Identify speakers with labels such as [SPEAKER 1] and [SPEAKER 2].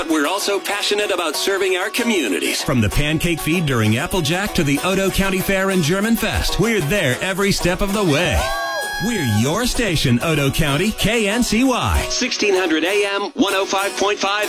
[SPEAKER 1] But we're also passionate about serving our communities.
[SPEAKER 2] From the pancake feed during Applejack to the Odo County Fair and German Fest, we're there every step of the way. We're your station, Odo County, KNCY.
[SPEAKER 1] 1600 AM, 105.5